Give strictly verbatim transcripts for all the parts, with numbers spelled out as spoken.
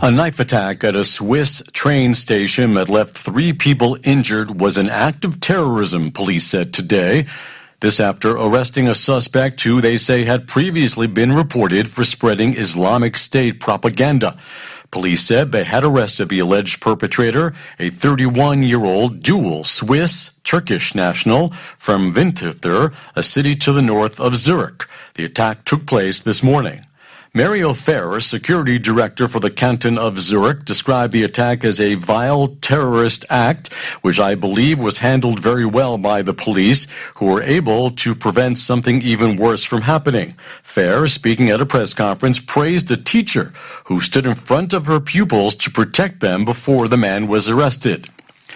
A knife attack at a Swiss train station that left three people injured was an act of terrorism, police said today. This after arresting a suspect who they say had previously been reported for spreading Islamic State propaganda. Police said they had arrested the alleged perpetrator, a thirty-one-year-old dual Swiss-Turkish national from Winterthur, a city to the north of Zurich. The attack took place this morning. Mario Ferrer, security director for the canton of Zurich, described the attack as a vile terrorist act, which I believe was handled very well by the police, who were able to prevent something even worse from happening. Ferrer, speaking at a press conference, praised a teacher who stood in front of her pupils to protect them before the man was arrested.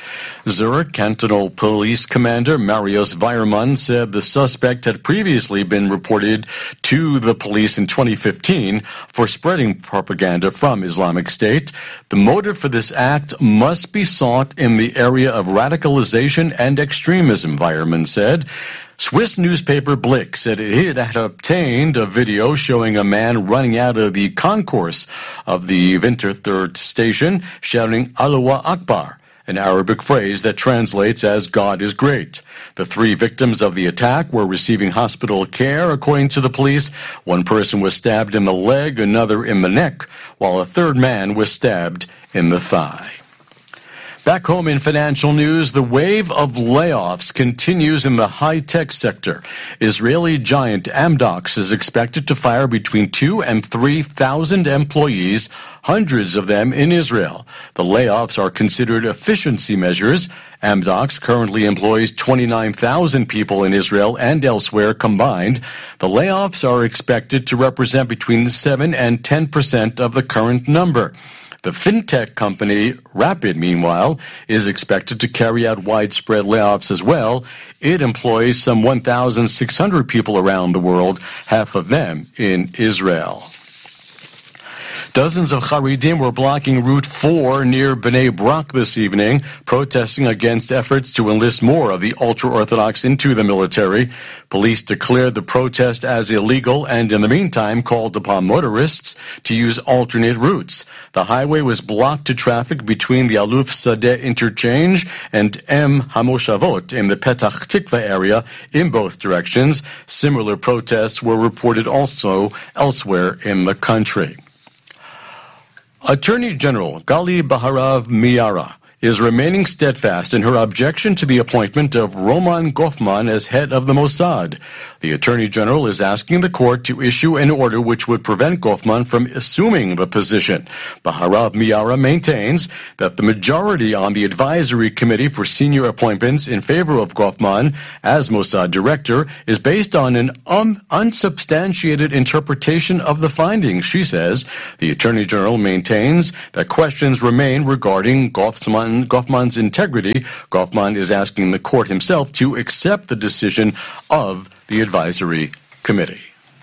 Zurich Cantonal Police Commander Marius Weiermann said the suspect had previously been reported to the police in twenty fifteen for spreading propaganda from Islamic State. The motive for this act must be sought in the area of radicalization and extremism, Weiermann said. Swiss newspaper Blick said it had obtained a video showing a man running out of the concourse of the Winterthur station shouting Allahu Akbar, an Arabic phrase that translates as God is great. The three victims of the attack were receiving hospital care, according to the police. One person was stabbed in the leg, another in the neck, while a third man was stabbed in the thigh. Back home in financial news, the wave of layoffs continues in the high-tech sector. Israeli giant Amdocs is expected to fire between two and three thousand employees, hundreds of them in Israel. The layoffs are considered efficiency measures. Amdocs currently employs twenty-nine thousand people in Israel and elsewhere combined. The layoffs are expected to represent between seven and ten percent of the current number. The fintech company Rapid, meanwhile, is expected to carry out widespread layoffs as well. It employs some one thousand six hundred people around the world, half of them in Israel. Dozens of Haredim were blocking Route four near Bnei Brak this evening, protesting against efforts to enlist more of the ultra-Orthodox into the military. Police declared the protest as illegal and in the meantime called upon motorists to use alternate routes. The highway was blocked to traffic between the Aluf Sadeh interchange and M Hamoshavot in the Petach Tikva area in both directions. Similar protests were reported also elsewhere in the country. Attorney General Gali Baharav Miara is remaining steadfast in her objection to the appointment of Roman Goffman as head of the Mossad. The Attorney General is asking the court to issue an order which would prevent Goffman from assuming the position. Baharav Miara maintains that the majority on the advisory committee for senior appointments in favor of Goffman as Mossad director is based on an un- unsubstantiated interpretation of the findings, she says. The Attorney General maintains that questions remain regarding Goffman Goffman's integrity. Goffman is asking the court himself to accept the decision of the advisory committee.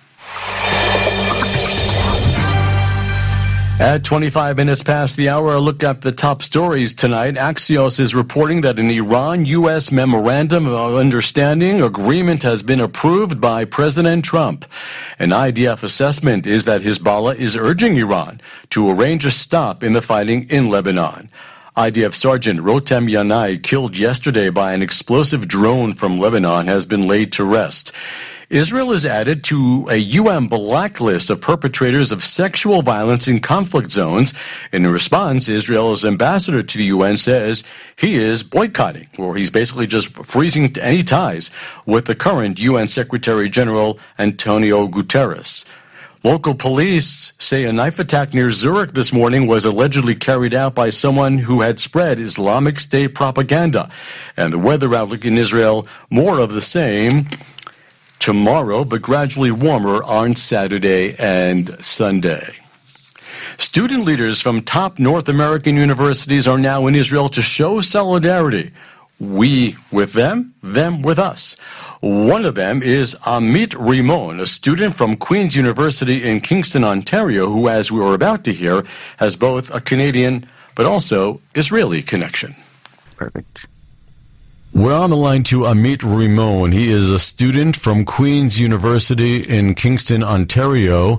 At twenty-five minutes past the hour, a look at the top stories tonight. Axios is reporting that an Iran-U S Memorandum of Understanding agreement has been approved by President Trump. An I D F assessment is that Hezbollah is urging Iran to arrange a stop in the fighting in Lebanon. I D F Sergeant Rotem Yanai, killed yesterday by an explosive drone from Lebanon, has been laid to rest. Israel is added to a U N blacklist of perpetrators of sexual violence in conflict zones. In response, Israel's ambassador to the U N says he is boycotting, or he's basically just freezing any ties with the current U N Secretary General Antonio Guterres. Local police say a knife attack near Zurich this morning was allegedly carried out by someone who had spread Islamic State propaganda. And the weather outlook in Israel, more of the same tomorrow, but gradually warmer on Saturday and Sunday. Student leaders from top North American universities are now in Israel to show solidarity. We with them, them with us. One of them is Amit Rimon, a student from Queen's University in Kingston, Ontario, who, as we were about to hear, has both a Canadian but also Israeli connection. Perfect. We're on the line to Amit Rimon. He is a student from Queen's University in Kingston, Ontario.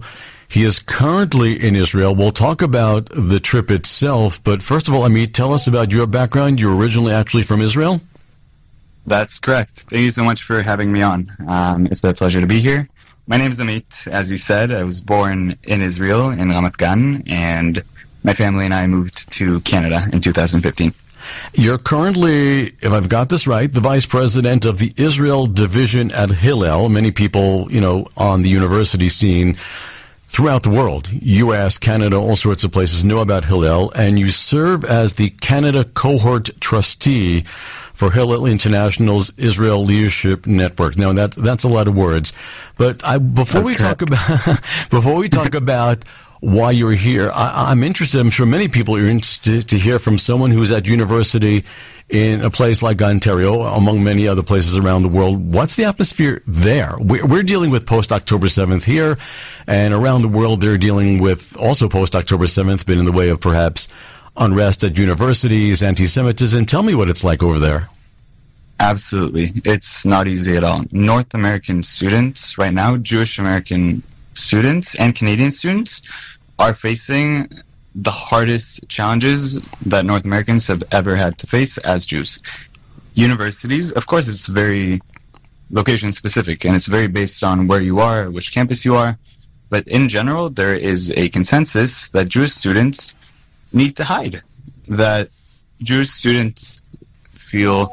He is currently in Israel. We'll talk about the trip itself, but first of all, Amit, tell us about your background. You're originally actually from Israel? That's correct. Thank you so much for having me on. Um, it's a pleasure to be here. My name is Amit. As you said, I was born in Israel, in Ramat Gan, and my family and I moved to Canada in two thousand fifteen. You're currently, if I've got this right, the vice president of the Israel division at Hillel. Many people, you know, on the university scene throughout the world, U S, Canada, all sorts of places know about Hillel, and you serve as the Canada cohort trustee for Hillel International's Israel Leadership Network. Now that that's a lot of words, but I, before that's we correct. talk about before we talk about why you're here, I, I'm interested. I'm sure many people are interested to hear from someone who's at university in a place like Ontario, among many other places around the world. What's the atmosphere there? We're, we're dealing with post-October seventh here, and around the world they're dealing with also post-October seventh, but in the way of perhaps unrest at universities, anti-Semitism. Tell me what it's like over there. Absolutely. It's not easy at all. North American students right now, Jewish American students and Canadian students are facing the hardest challenges that North Americans have ever had to face as Jews. Universities, of course, it's very location specific and it's very based on where you are, which campus you are. But in general, there is a consensus that Jewish students need to hide, that Jewish students feel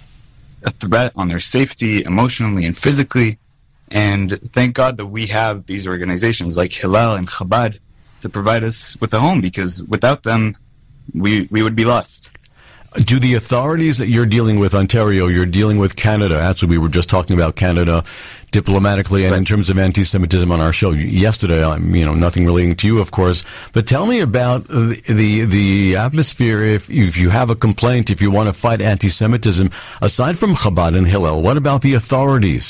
a threat on their safety emotionally and physically. And thank God that we have these organizations like Hillel and Chabad to provide us with a home, because without them, we we would be lost. Do the authorities that you're dealing with, Ontario, you're dealing with Canada, actually we were just talking about Canada diplomatically and right. in terms of anti-Semitism on our show yesterday, I'm, you know, nothing relating to you, of course, but tell me about the the, the atmosphere if, if you have a complaint, if you want to fight anti-Semitism, aside from Chabad and Hillel, what about the authorities?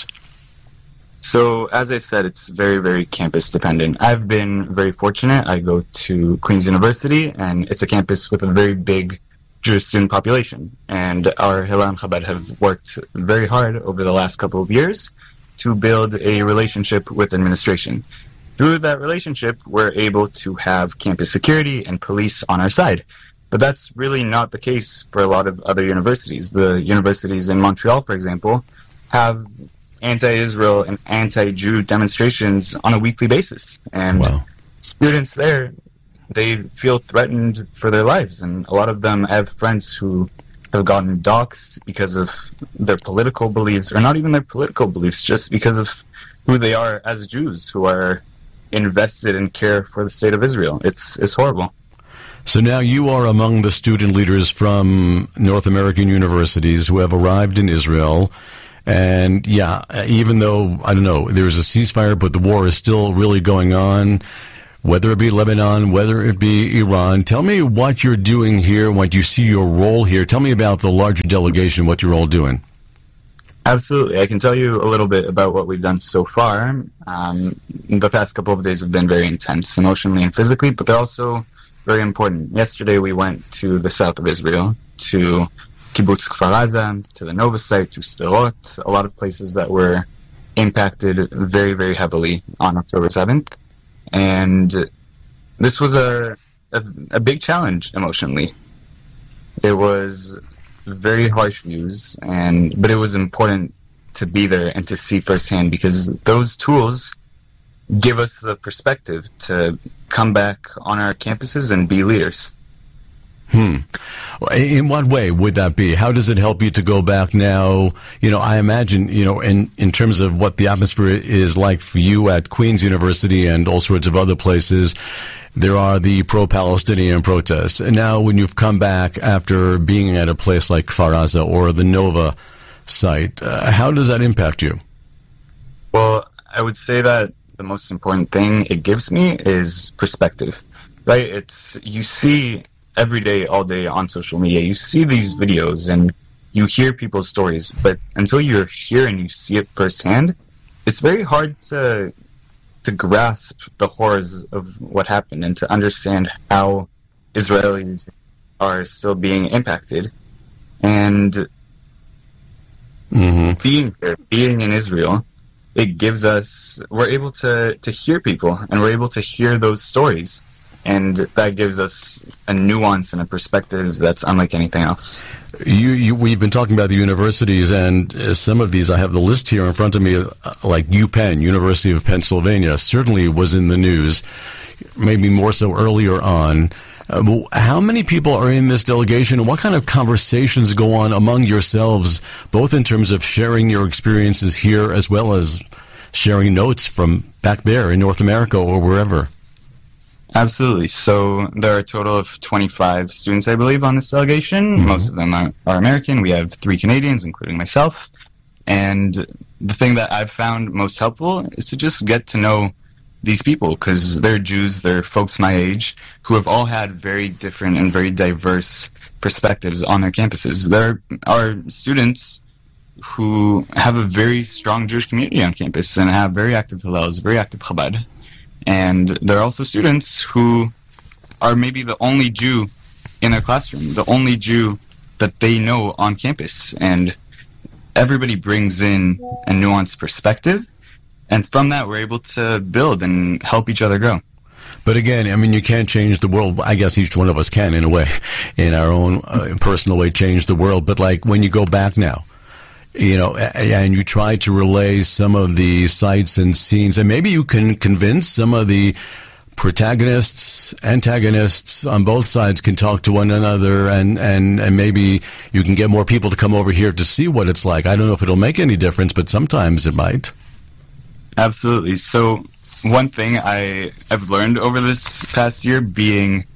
So, as I said, it's very, very campus dependent. I've been very fortunate. I go to Queen's University, and it's a campus with a very big Jewish student population. And our Hillel and Chabad have worked very hard over the last couple of years to build a relationship with administration. Through that relationship, we're able to have campus security and police on our side. But that's really not the case for a lot of other universities. The universities in Montreal, for example, have anti-Israel and anti-Jew demonstrations on a weekly basis. And wow. students there, they feel threatened for their lives. And a lot of them have friends who have gotten doxxed because of their political beliefs, or not even their political beliefs, just because of who they are as Jews, who are invested in care for the state of Israel. It's it's horrible. So now you are among the student leaders from North American universities who have arrived in Israel. And yeah, even though, I don't know, there's a ceasefire, but the war is still really going on, whether it be Lebanon, whether it be Iran. Tell me what you're doing here, what you see your role here. Tell me about the larger delegation, what you're all doing. Absolutely. I can tell you a little bit about what we've done so far. Um, the past couple of days have been very intense, emotionally and physically, but they're also very important. Yesterday we went to the south of Israel, to Kibbutz Kfar Aza, to the Nova site, to Sderot, a lot of places that were impacted very, very heavily on October seventh. And this was a, a, a big challenge emotionally. It was very harsh views, and but it was important to be there and to see firsthand, because those tools give us the perspective to come back on our campuses and be leaders. Hmm. In what way would that be? How does it help you to go back now? You know, I imagine, you know, in, in terms of what the atmosphere is like for you at Queen's University and all sorts of other places, there are the pro-Palestinian protests. And now when you've come back after being at a place like Kfar Aza or the Nova site, uh, how does that impact you? Well, I would say that the most important thing it gives me is perspective, right? It's, you see every day, all day on social media, you see these videos and you hear people's stories, but until you're here and you see it firsthand, it's very hard to to grasp the horrors of what happened and to understand how Israelis are still being impacted. And mm-hmm. being there, being in Israel, it gives us, we're able to, to hear people, and we're able to hear those stories. And that gives us a nuance and a perspective that's unlike anything else. You, you, we've been talking about the universities, and uh, some of these, I have the list here in front of me, uh, like UPenn, University of Pennsylvania, certainly was in the news, maybe more so earlier on. Uh, how many people are in this delegation, and what kind of conversations go on among yourselves, both in terms of sharing your experiences here as well as sharing notes from back there in North America or wherever? Absolutely. So there are a total of twenty-five students, I believe, on this delegation. Mm-hmm. Most of them are, are American. We have three Canadians, including myself. And the thing that I've found most helpful is to just get to know these people, because they're Jews, they're folks my age, who have all had very different and very diverse perspectives on their campuses. There are students who have a very strong Jewish community on campus and have very active Hillels, very active Chabad. And there are also students who are maybe the only Jew in their classroom, the only Jew that they know on campus. And everybody brings in a nuanced perspective. And from that, we're able to build and help each other grow. But again, I mean, you can't change the world. I guess each one of us can, in a way, in our own uh, personal way, change the world. But like when you go back now, you know, and you try to relay some of the sights and scenes, and maybe you can convince some of the protagonists, antagonists on both sides can talk to one another, and, and, and maybe you can get more people to come over here to see what it's like. I don't know if it'll make any difference, but sometimes it might. Absolutely. So one thing I have learned over this past year, being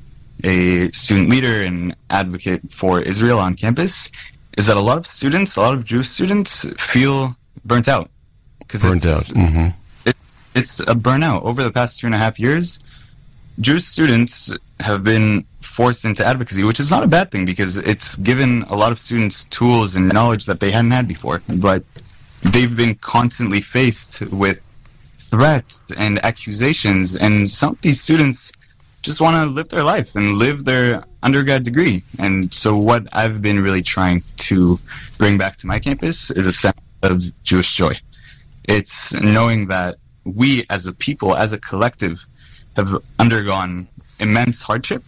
a student leader and advocate for Israel on campus, is that a lot of students, a lot of Jewish students, feel burnt out. Burnt out. Mm-hmm. It, it's a burnout. Over the past two and a half years, Jewish students have been forced into advocacy, which is not a bad thing, because it's given a lot of students tools and knowledge that they hadn't had before. But they've been constantly faced with threats and accusations, and some of these students just want to live their life and live their undergrad degree. And so what I've been really trying to bring back to my campus is a sense of Jewish joy. It's knowing that we as a people, as a collective, have undergone immense hardship,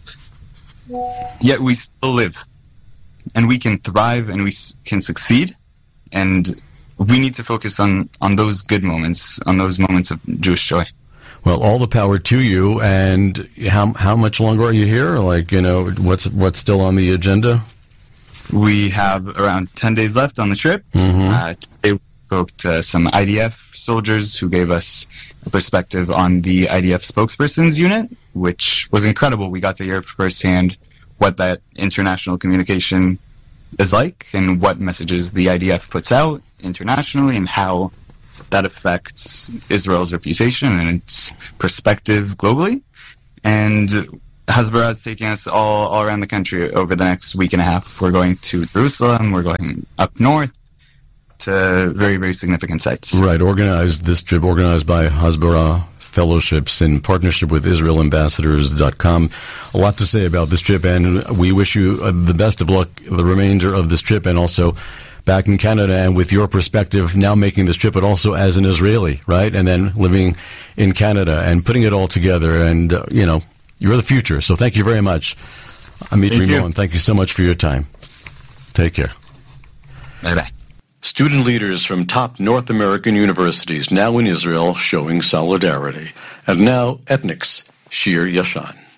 yet we still live. And we can thrive and we can succeed. And we need to focus on, on those good moments, on those moments of Jewish joy. Well, all the power to you. And how how much longer are you here? Like, you know, what's what's still on the agenda? We have around ten days left on the trip. Mm-hmm. Uh, today we spoke to some I D F soldiers who gave us a perspective on the I D F spokespersons unit, which was incredible. We got to hear firsthand what that international communication is like and what messages the I D F puts out internationally and how that affects Israel's reputation and its perspective globally. And Hasbara is taking us all, all around the country over the next week and a half. We're going to Jerusalem, we're going up north to very, very significant sites. Right, organized, this trip organized by Hasbara Fellowships in partnership with Israel Ambassadors dot com. A lot to say about this trip, and we wish you uh, the best of luck the remainder of this trip, and also back in Canada, and with your perspective now making this trip, but also as an Israeli, right? And then living in Canada and putting it all together. And, uh, you know, you're the future. So thank you very much, Amit Rimon. Thank you so much for your time. Take care. Bye-bye. Student leaders from top North American universities now in Israel showing solidarity. And now, Ethnics, Shir Yashan.